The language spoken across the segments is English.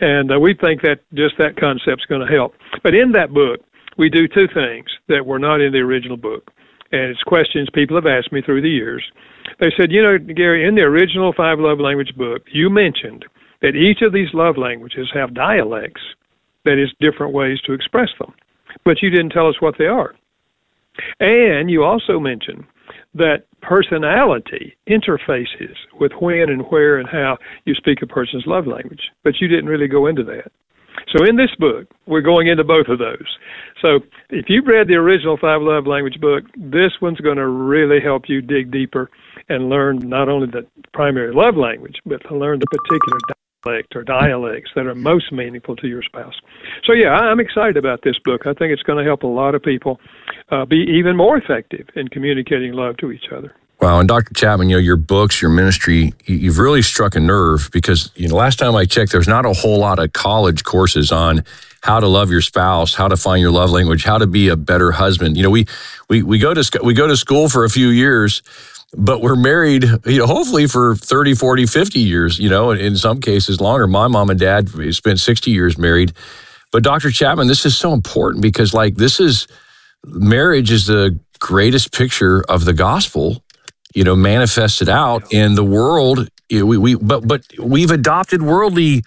And we think that just that concept's going to help. But in that book, we do two things that were not in the original book. And it's questions people have asked me through the years. They said, Gary, in the original 5 Love Language book, you mentioned that each of these love languages have dialects, that is, different ways to express them. But you didn't tell us what they are. And you also mentioned that personality interfaces with when and where and how you speak a person's love language. But you didn't really go into that. So in this book, we're going into both of those. So if you've read the original 5 Love Language book, this one's going to really help you dig deeper and learn not only the primary love language, but to learn the particular dialect or dialects that are most meaningful to your spouse. So yeah, I'm excited about this book. I think it's going to help a lot of people be even more effective in communicating love to each other. Wow, and Dr. Chapman, your books, your ministry, you've really struck a nerve because, last time I checked, there's not a whole lot of college courses on how to love your spouse, how to find your love language, how to be a better husband. We go to school for a few years, but we're married, hopefully for 30, 40, 50 years, in some cases longer. My mom and dad spent 60 years married. But Dr. Chapman, this is so important because marriage is the greatest pixture of the gospel, manifested out in the world. But we've adopted worldly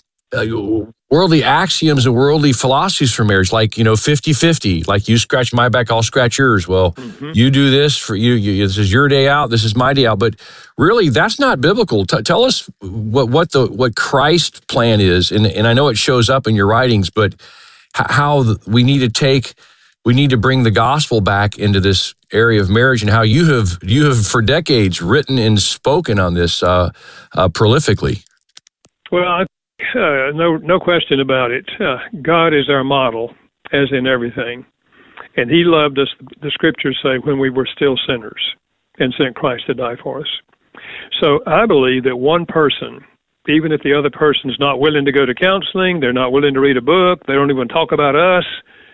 axioms and worldly philosophies for marriage, like 50-50, like you scratch my back, I'll scratch yours. Well, you do this for you. This is your day out. This is my day out. But really, that's not biblical. Tell us what Christ's plan is, and I know it shows up in your writings, but how we need to bring the gospel back into this area of marriage, and how you have for decades written and spoken on this prolifically. Well, no question about it. God is our model, as in everything, and He loved us. The Scriptures say when we were still sinners, and sent Christ to die for us. So I believe that one person, even if the other person is not willing to go to counseling, they're not willing to read a book, they don't even talk about us,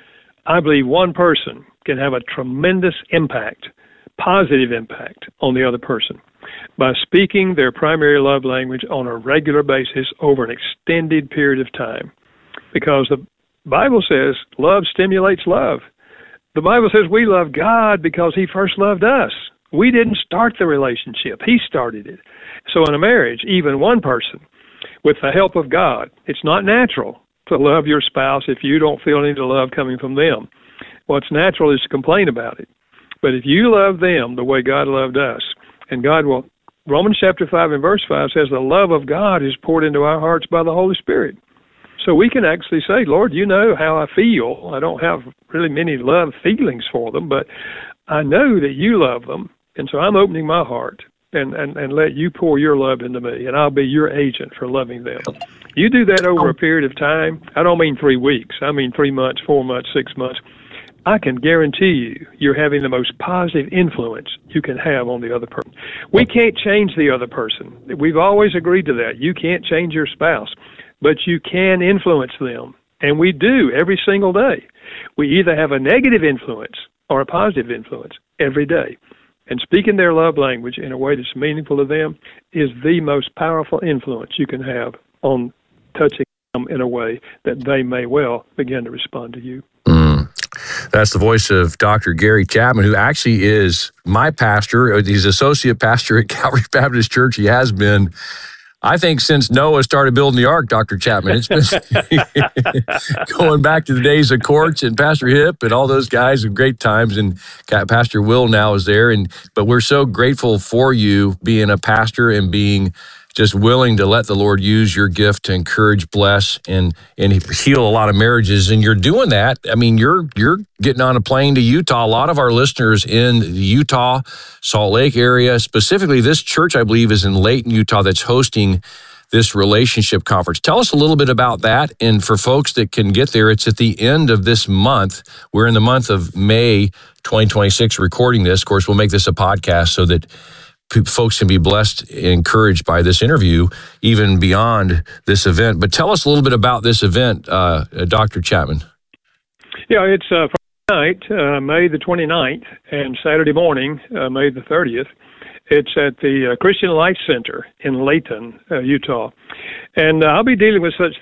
I believe one person can have a tremendous impact, positive impact on the other person by speaking their primary love language on a regular basis over an extended period of time. Because the Bible says love stimulates love. The Bible says we love God because He first loved us. We didn't start the relationship. He started it. So in a marriage, even one person, with the help of God, it's not natural to love your spouse if you don't feel any love coming from them. What's natural is to complain about it. But if you love them the way God loved us, and God will, Romans chapter 5 and verse 5 says the love of God is poured into our hearts by the Holy Spirit. So we can actually say, Lord, you know how I feel. I don't have really many love feelings for them, but I know that you love them. And so I'm opening my heart and let you pour your love into me, and I'll be your agent for loving them. You do that over a period of time. I don't mean 3 weeks. I mean 3 months, 4 months, 6 months. I can guarantee you're having the most positive influence you can have on the other person. We can't change the other person. We've always agreed to that. You can't change your spouse, but you can influence them. And we do every single day. We either have a negative influence or a positive influence every day. And speaking their love language in a way that's meaningful to them is the most powerful influence you can have on touching them in a way that they may well begin to respond to you. That's the voice of Dr. Gary Chapman, who actually is my pastor. He's associate pastor at Calvary Baptist Church. He has been, I think, since Noah started building the ark, Dr. Chapman. It's been going back to the days of Courts and Pastor Hip and all those guys of great times. And Pastor Will now is there. But we're so grateful for you being a pastor and being just willing to let the Lord use your gift to encourage, bless, and heal a lot of marriages. And you're doing that. I mean, you're getting on a plane to Utah. A lot of our listeners in the Utah, Salt Lake area, specifically this church, I believe, is in Layton, Utah, that's hosting this relationship conference. Tell us a little bit about that. And for folks that can get there, it's at the end of this month. We're in the month of May 2026 recording this. Of course, we'll make this a podcast so that folks can be blessed, encouraged by this interview, even beyond this event. But tell us a little bit about this event, Dr. Chapman. Yeah, it's Friday night, May the 29th, and Saturday morning, May the 30th. It's at the Christian Life Center in Layton, Utah. And I'll be dealing with such